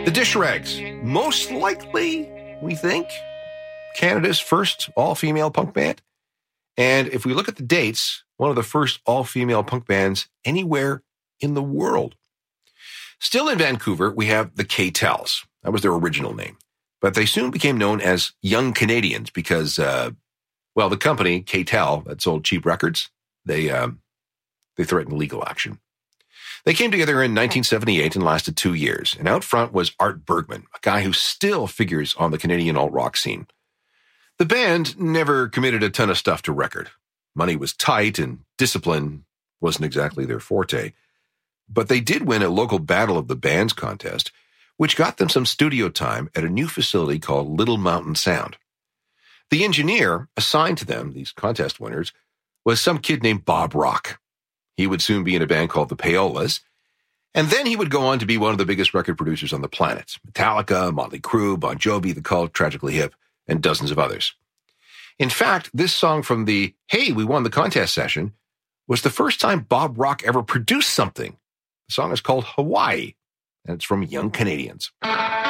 The Dishrags, most likely, we think, Canada's first all-female punk band. And if we look at the dates, one of the first all-female punk bands anywhere in the world. Still in Vancouver, we have the K-Tels. That was their original name. But they soon became known as Young Canadians because, the company, K-Tel, that sold cheap records, they threatened legal action. They came together in 1978 and lasted 2 years. And out front was Art Bergman, a guy who still figures on the Canadian alt-rock scene. The band never committed a ton of stuff to record. Money was tight and discipline wasn't exactly their forte. But they did win a local Battle of the Bands contest, which got them some studio time at a new facility called Little Mountain Sound. The engineer assigned to them, these contest winners, was some kid named Bob Rock. He would soon be in a band called the Payolas, and then he would go on to be one of the biggest record producers on the planet. Metallica, Motley Crue, Bon Jovi, The Cult, Tragically Hip, and dozens of others. In fact, this song from the Hey, We Won the Contest session was the first time Bob Rock ever produced something. The song is called Hawaii, and it's from Young Canadians.